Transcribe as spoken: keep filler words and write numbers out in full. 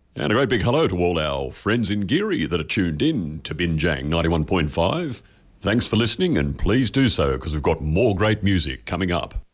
And a great big hello to all our friends in Geary that are tuned in to Binjang ninety-one point five. Thanks for listening, and please do so because we've got more great music coming up.